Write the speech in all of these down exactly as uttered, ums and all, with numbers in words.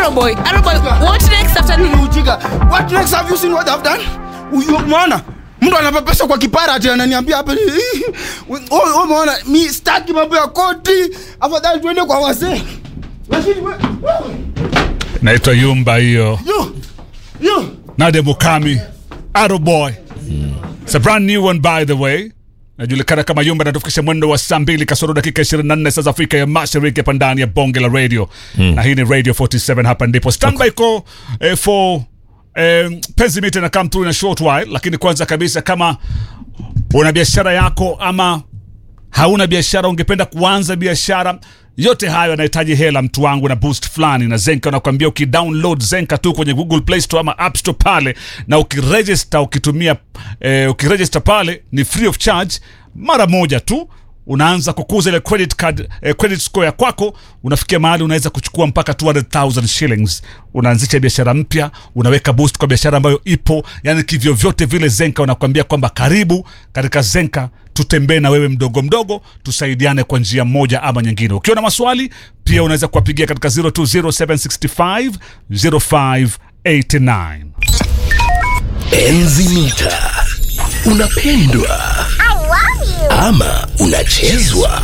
Aroboy, Aroboy, what next after Ni ujinga. What next? Have you seen what I've done? Umeona? Mtu anapepesa kwa kipara ati ananiambia hapa. Oh, umeona? Mi staki mambo ya koti. Afadhali tuende kwa wazee. Lakini wewe naitwa Yumba hiyo. Yo. Yo. Nadia Mukami, Aroboy. Mm. It's a brand new one by the way. Najulikana kama Yumba, na tufikisha mwendo wa saa mbili kasoro dakika ishirini na nne saa za Afrika ya Mashariki hapa ndani ya Bonge la Radio. Mm. Na hii ni Radio forty-seven, hapa ndipo standby ko eh, for eh, penzi meeting na come through in a short while. Lakini kwanza kabisa, kama una biashara yako ama hauna biashara, ungependa kuanza biashara, yote hayo yanahitaji hela mtu wangu, na boost fulani. Na Zenka nakwambia, ukidownload Zenka tu kwenye Google Play Store ama App Store pale, na ukiregister ukitumia eh, ukiregister pale ni free of charge. Mara moja tu unaanza kukuza ile credit card eh, credit score ya kwako, unafikia mahali unaweza kuchukua mpaka two hundred thousand shillings. Unaanzisha biashara mpya, unaweka boost kwa biashara ambayo ipo. Yani kivyo vyote vile Zenka wanakuambia kwamba karibu katika Zenka, tutembee na wewe mdogo mdogo, tusaidiane kwa njia moja ama nyingine. Ukiwa na maswali pia unaweza kuwapigia katika zero two zero seven six five zero five eight nine. Enzi mita. Unapendwa ama unachezwa?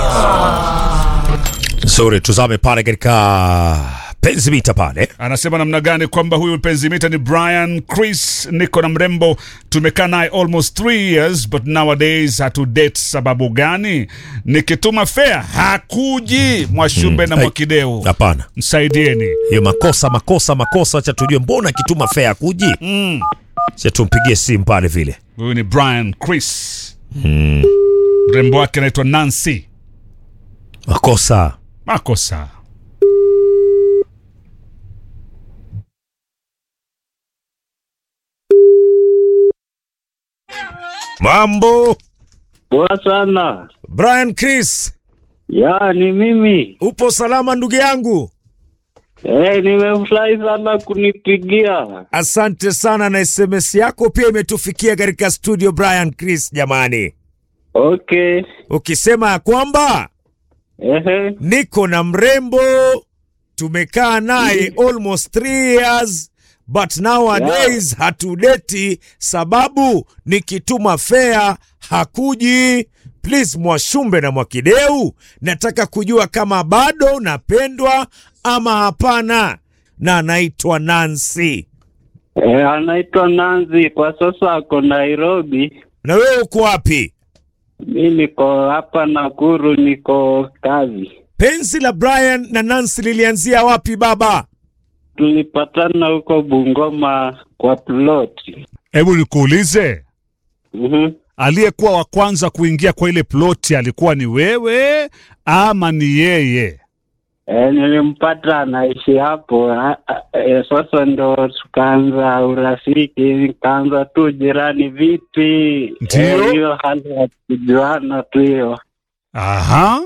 Sorry, tuzame pale katika penzi mita pale. Anasema namna gani kwamba huyu penzi mita ni Brian Chris, niko na mrembo, tumekaa naye almost three years but nowadays hatu date. Sababu gani? Nikituma fare hakuji. Mwashumbe mm. na Mwakideu, hapana, msaidieni. Hiyo makosa makosa makosa, acha tujue mbona kituma fare hakuji. Mm. Acha tumpigie simu pale vile. Huyu ni Brian Chris. Mm. Mrembo wake anaitwa Nancy. Makosa. Makosa. Mambo. Poa sana. Brian Chris. Ya, ni mimi. Upo salama ndugu yangu? Eh, nimefurahi sana kunipigia. Asante sana, na S M S yako pia imetufikia katika studio Brian Chris jamani. Okay. Ukisema ya kwamba ehe, niko na mrembo, tumekaa naye almost three years but nowadays yeah, hatudeti sababu nikituma fare hakuji. Please Mwashumbe na Mwakideu, nataka kujua kama bado napendwa ama hapana. Na anaitwa Nancy. Eh, anaitwa Nancy, kwa sasa ako Nairobi. Na wewe uko wapi? Mimi niko hapa Nakuru, niko kazi. Penzi la Brian na Nancy lilianzia wapi baba? Tulipatana huko Bungoma kwa ploti. Hebu nikuulize. Mhm. Aliyekuwa wa kwanza kuingia kwa ile ploti alikuwa ni wewe ama ni yeye? Eh, nilimpata anaishi hapo. E, sasa ndo tukaanza urafiki, nikaanza tu jirani vipi. Ndio. Hiyo e, hali ya kujuana tu hiyo. Aha.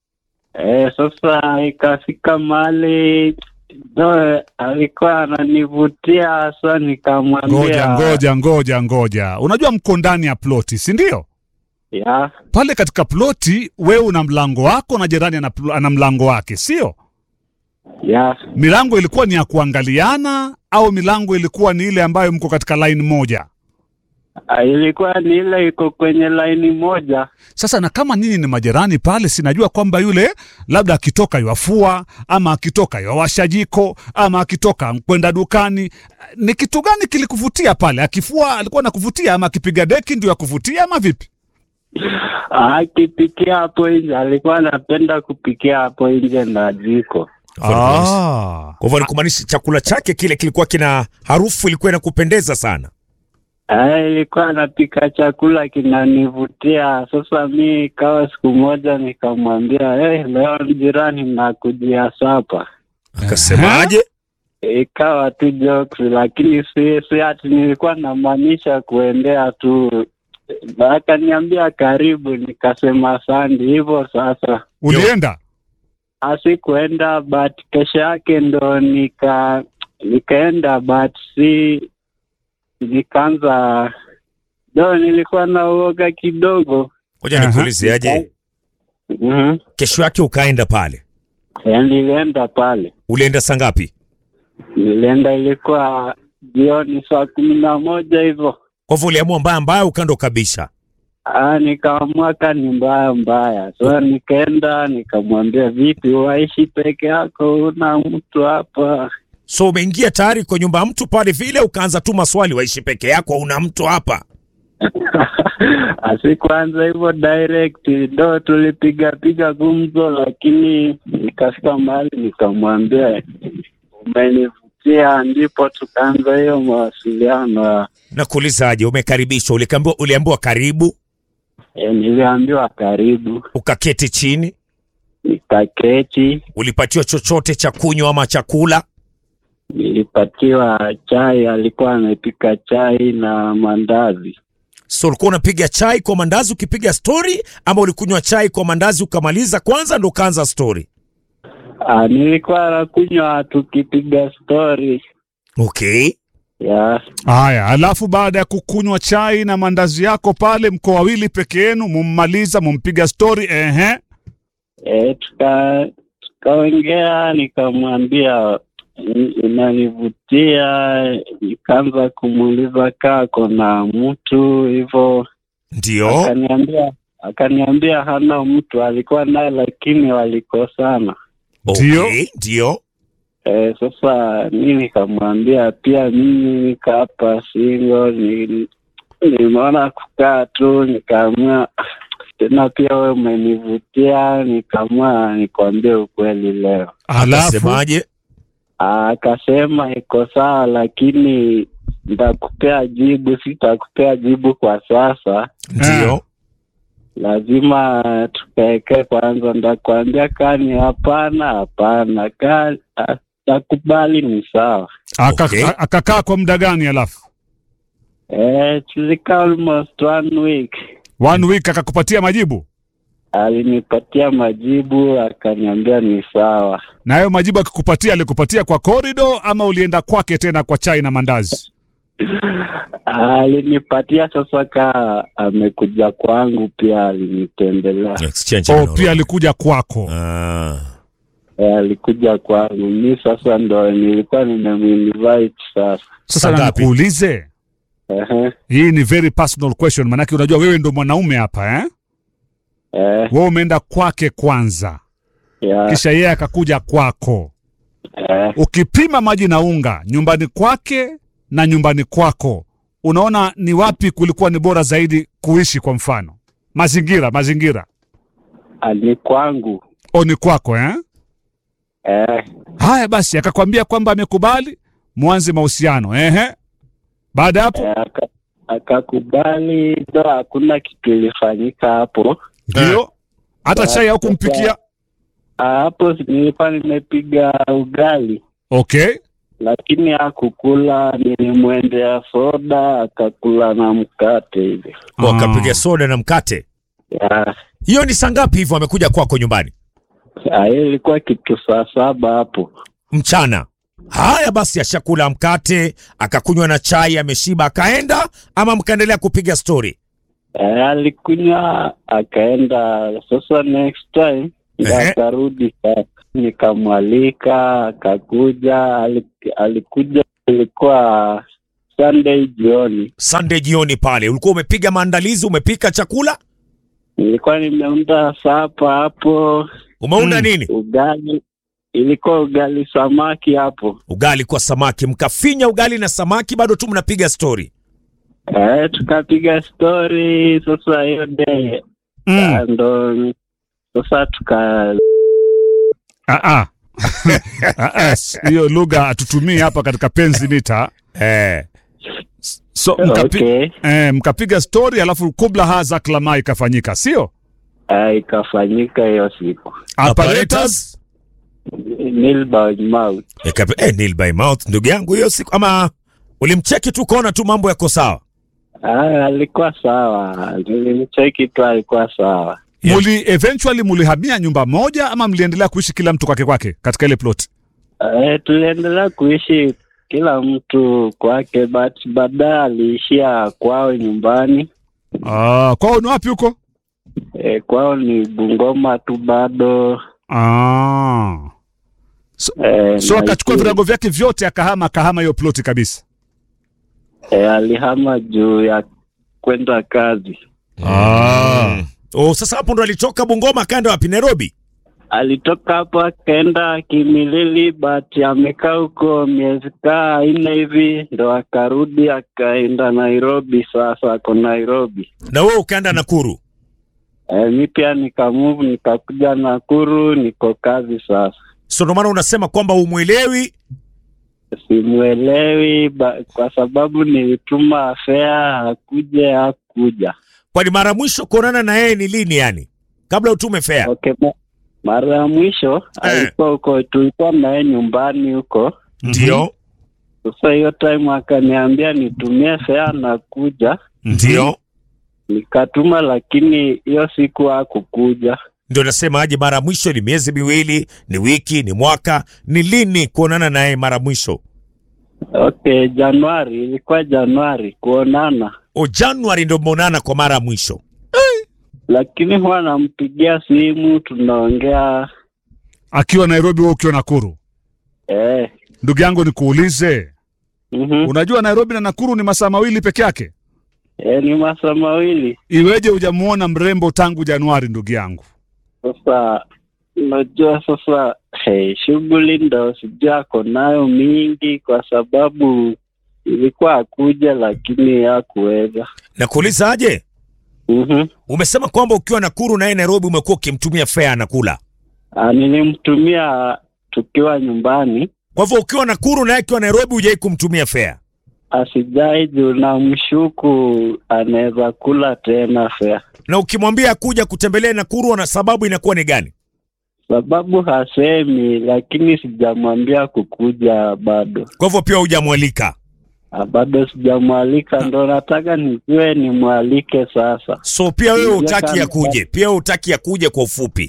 Eh, sasa ikafika mahali no, alikuwa ananivutia, sasa nikamwambia. Ngoja ngoja ngoja ngoja. Unajua mko ndani ya ploti, si ndio? Ya. Pale katika ploti wewe una mlango wako na jirani ana, ana mlango wake, sio? Ya. Milango ilikuwa ni ya kuangaliana au milango ilikuwa ni ile ambayo mko katika line moja? A, ilikuwa ni ile iko kwenye line moja. Sasa na kama nyinyi ni majirani pale, sinajua kwamba yule labda akitoka yuafua ama akitoka yuwasha jiko ama akitoka kwenda dukani. Ni kitu gani kilikuvutia pale? Akifua alikuwa anakuvutia ama akipiga deki ndio yakuvutia ama vipi? Akipikia hapo nje, alikuwa anapenda kupikia hapo nje na jiko. Ah. Kwa hivyo kumaanisha chakula chake kile kilikuwa kina harufu ilikuwa inakupendeza sana. Eh, ilikuwa anapika chakula kinanivutia. Sasa mimi kawa siku moja nikamwambia, "Eh, leo jirani nakujia sapa." Akasemaje? Ikawa tu jokes, lakini si si ati nilikuwa namaanisha kuendea tu. Akaniambia karibu, nikasema asante. Hivyo sasa Ulienda? Asikuenda, but kesho yake ndo nika nikaenda, but si nikaanza ndo nilikuwa na uoga kidogo. Ngoja nikuulize aje. Mhm. Kesho yake ukaenda pale? Nilienda pale. Ulienda saa ngapi? Nilienda ilikuwa jioni saa kumi na moja hivyo. Kwa hivyo uliamua mbaya mbaya ukando kabisa. Ah, nikaamua kani mbaya mbaya. So nikaenda nikamwambia vipi waishi peke yako una mtu hapa. So umeingia tayari kwa nyumba ya mtu pale vile ukaanza tu maswali waishi peke yako una mtu hapa. Asikuanza hivyo direct, ndo tulipiga piga gumzo, lakini nikafika mahali nikamwambia umenivutia, ndipo tukaanza hiyo mawasiliano. Na kuulizaje, umekaribishwa, uliambiwa uliambiwa karibu? E, niliambiwa karibu. Ukaketi chini? Nikaketi. Ulipatiwa chochote cha kunywa ama chakula? Nilipatiwa chai, alikuwa amepika chai na mandazi. So ulikuwa unapiga chai kwa mandazi ukipiga story, ama ulikunywa chai kwa mandazi ukamaliza kwanza ndo kaanza story? Ah, nilikuwa nakunywa tukipiga story. Okay. Yeah. Haya, alafu baada ya kukunywa chai na mandazi yako pale mko wawili peke yenu, mummaliza mumpiga story, ehe. Eh, tuka tukaongea, nikamwambia inanivutia, nikaanza kumuuliza kaa kuna mtu hivyo. Ndio. Akaniambia akaniambia hana mtu, alikuwa naye lakini walikosana. Ndio. Okay, ndio. Eh, sasa mimi nikamwambia pia mimi nika hapa single, ni nimeona kukaa tu, nikaamua tena pia wewe umenivutia, nikaamua nikwambie ukweli leo. Alafu Semaje? Akasema iko sawa, lakini nitakupea jibu, sitakupea jibu kwa sasa. Ndio. Lazima tukaeke kwanza, ndakwambia kani hapana hapana, kani takubali ni sawa. aka, Okay. akakaa kwa muda gani alafu? Eh, tulika almost one week. One week akakupatia majibu? Alinipatia majibu, akaniambia ni sawa. Na hayo majibu akikupatia alikupatia kwa corridor ama ulienda kwake tena kwa chai na mandazi? Alinipatia sasa, kaa amekuja kwangu pia alinitembelea. Exchange. Oh, pia alikuja kwako. Ah. Eh, alikuja kwangu. Mimi sasa ndo nilikuwa nimemwinvite sasa. Sasa na Sangapi? nikuulize, Ehe. hii ni very personal question, manake unajua wewe ndo mwanaume hapa eh? Eh, Wewe umeenda kwake kwanza, ya. kisha yeye akakuja kwako. Eh, Ukipima maji na unga, nyumbani kwake na nyumbani kwako, unaona ni wapi kulikuwa ni bora zaidi kuishi? Kwa mfano mazingira, mazingira ni kwangu. o ni kwako eh? Eh, Haya basi, akakwambia kwamba amekubali mwanze mahusiano ehe. Baada hapo eh, aka- akakubali, ndo hakuna kitu ilifanyika hapo. ndio hata chai au kumpikia. Ah, hapo nilikuwa nimepiga ugali, Okay, lakini hakukula. Nilimwendea soda, akakula na mkate hivi. Wakapiga soda na mkate. Ya. Hiyo ni saa ngapi hivyo amekuja kwako nyumbani? Ah, hiyo ilikuwa kitu saa saba hapo. Mchana. Haya basi, ashakula mkate, akakunywa na chai, ameshiba, akaenda ama mkaendelea kupiga story? Eh, alikunywa akaenda. Sasa next time Ehe. akarudi, sasa nikamwalika, akakuja. alik- Alikuja, ilikuwa Sunday jioni. Sunday jioni pale ulikuwa umepiga maandalizi, umepika chakula, Nilikuwa nimeunda sapa hapo, umeunda nini? ugali. Ilikuwa ugali samaki hapo. Ugali kwa samaki, mkafinya ugali na samaki, bado tu mnapiga story. Eh, tukapiga story. Sasa hiyo day mm. ah, ndo sasa tuka ah, ah. Ah, ah, hiyo lugha hatutumii hapa katika penzi mita Eh. so mkapi, okay. eh, mkapiga story alafu kubla haza klama ikafanyika, sio? Ah, ikafanyika hiyo siku. Apparatus Nil by mouth. Eka, eh, nail by mouth ndugu yangu hiyo siku, ama ulimcheki tu kaona tu mambo yako sawa? Ah, alikuwa sawa. Nilimcheki tu, alikuwa sawa. Yeah. muli eventually mulihamia nyumba moja ama mliendelea kuishi kila mtu kwake kwake katika ile plot? Eh, tuliendelea kuishi kila mtu kwake, but baadaye aliishia kwao nyumbani. Ah, kwao ni wapi huko? Eh, kwao ni Bungoma tu bado. Ah. So, Eh, so akachukua Nakuru. virago vyake vyote akahama akahama hiyo ploti kabisa. Eh, alihama juu ya kwenda kazi. Ah. Oh, sasa hapo ndo alitoka Bungoma akaenda wapi? Nairobi? Alitoka hapo akaenda Kimilili, but amekaa huko miezi kaa nne hivi, ndo akarudi akaenda Nairobi. Sasa ako Nairobi. Na wewe ukaenda Nakuru? Eh, mi pia nikamove nikakuja Nakuru, niko kazi sasa. So ndo maana unasema kwamba umuelewi? Simuelewi ba, kwa sababu nilituma fare akuje hakuja. Kwani mara mwisho kuonana na yeye ni lini yani? Kabla utume fare? Okay, ma- mara ya mwisho Eh. alikuwa huko, tulikuwa naye nyumbani huko. Ndio. Sasa hiyo time akaniambia nitumie fare na kuja, Ndio. nikatuma, lakini hiyo siku hakukuja. Ndio nasema aje, mara mwisho ni miezi miwili, ni wiki, ni mwaka, ni lini kuonana na yeye mara mwisho? Okay, Januari, ilikuwa Januari kuonana, O, Januari ndio mmeonana kwa mara mwisho. lakini huwa nampigia simu tunaongea. Akiwa Nairobi wewe ukiwa Nakuru. Eh, Ndugu yangu nikuulize, mhm, unajua Nairobi na Nakuru ni masaa mawili peke yake? eh, ni masaa mawili. Iweje hujamuona mrembo tangu Januari ndugu yangu? Sasa unajua sasa, hey, shughuli ndo sijua ako nayo mingi, kwa sababu ilikuwa akuja lakini hakuweza. Na kuuliza aje, Mhm. umesema kwamba ukiwa Nakuru na yeye Nairobi umekuwa ukimtumia fare anakula. Ah, nilimtumia tukiwa nyumbani, Kwa hivyo ukiwa Nakuru na yeye akiwa Nairobi hujai kumtumia fare. asijai juu na mshuku anaweza kula tena fare. Na ukimwambia kuja kutembelea Nakuru na sababu inakuwa ni gani? Sababu hasemi, lakini sijamwambia kukuja bado. Kwa hivyo pia hujamwalika. Ah, bado sijamwalika, ndo nataka nijue nimwalike sasa. So pia wewe Sijui hutaki kama- ya kuje. Pia hutaki ya kuje kwa ufupi.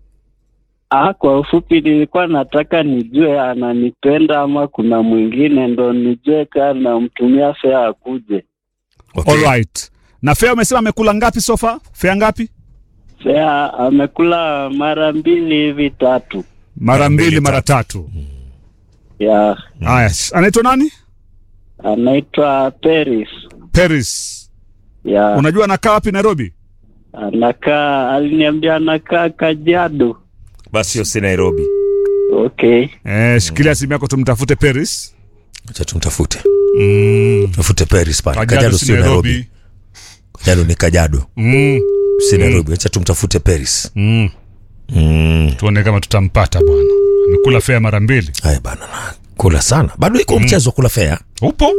Ah, kwa ufupi nilikuwa nataka nijue ananipenda ama kuna mwingine, ndo nijue kama namtumia fare akuje. Okay. Alright. Na fare umesema amekula ngapi so far? Fare ngapi? Fare amekula mara mbili hivi tatu. Mara mbili mbili, mara tatu. Ya, Haya, anaitwa nani? anaitwa Paris. Paris. Ya, Unajua anakaa wapi Nairobi? anakaa, aliniambia anakaa Kajiado. Basi hiyo si Nairobi. Okay. Eh, shikilia simu yako tumtafute Paris. Acha tumtafute. Mm. Tafute Paris pale. Kajiado Kajiado si sio Nairobi. Nairobi. Kajiado ni Kajiado. Mm. Si Nairobi. Acha tumtafute Paris. Mm. Mm. Tuone kama tutampata bwana. Amekula fare mara mbili. Haya bana, na kula sana. Bado iko Mm. mchezo wa kula fare. Upo?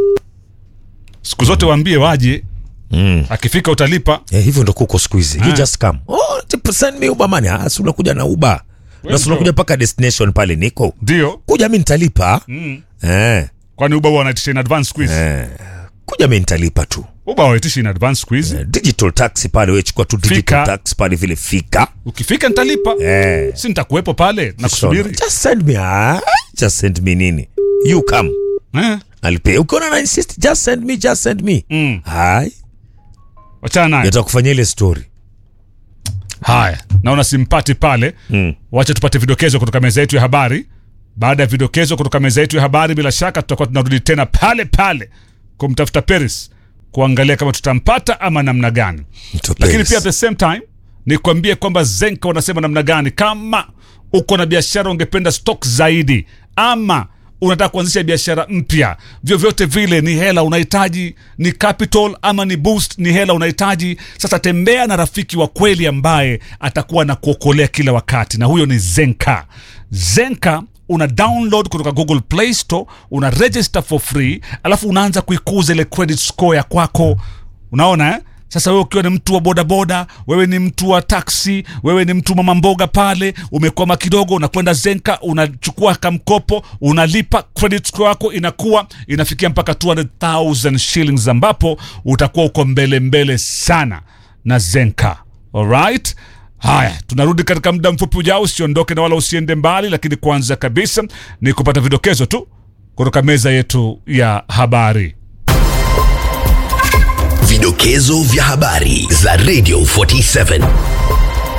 Siku zote waambie waje, Mm. akifika utalipa. Eh, hivyo ndo kuko siku hizi. You Ah. just come. Oh, tip- send me Uber money. Ah, si unakuja na Uber. Na si bro. unakuja paka destination pale niko. Ndio. Kuja mimi nitalipa. Mm. Eh. Kwani Uber wanaitisha in advance quiz? Eh. Kuja mimi nitalipa tu. Uber wanaitisha in advance quiz. Eh, digital taxi pale, wewe chukua tu digital Fika. taxi pale vile fika. Ukifika nitalipa. Eh. Si nitakuwepo pale na Sona. kusubiri. Just send me. Ah, just send me nini. You come. Eh? I'll pay. Ukiona na insist, just send me, just send me. Mm. Hai. Wachana naye. Yatakufanyia ile story. Haya, naona simpati pale. Mm. Wacha tupate vidokezo kutoka meza yetu ya habari. Baada ya vidokezo kutoka meza yetu ya habari, bila shaka tutakuwa tunarudi tena pale pale kumtafuta Paris, kuangalia kama tutampata ama namna gani. Mtu Lakini Paris. pia at the same time nikwambie kwamba Zenka wanasema namna gani, kama uko na biashara ungependa stock zaidi ama unataka kuanzisha biashara mpya, vyovyote vile ni hela unahitaji, ni capital ama ni boost, ni hela unahitaji. Sasa tembea na rafiki wa kweli ambaye atakuwa na kuokolea kila wakati, na huyo ni Zenka. Zenka una download kutoka Google Play Store, una register for free, alafu unaanza kuikuza ile credit score ya kwako. Unaona eh? Sasa wewe ukiwa ni mtu wa bodaboda, wewe ni mtu wa taksi, wewe ni mtu mama mboga pale, umekwama kidogo, unakwenda Zenka, unachukua kamkopo, unalipa, credit score yako inakuwa inafikia mpaka two hundred thousand shillings, ambapo utakuwa uko mbele mbele sana na Zenka. Alright? Haya, tunarudi katika muda mfupi ujao, usiondoke na wala usiende mbali, lakini kwanza kabisa ni kupata vidokezo tu kutoka meza yetu ya habari. Vidokezo vya habari za Radio forty-seven.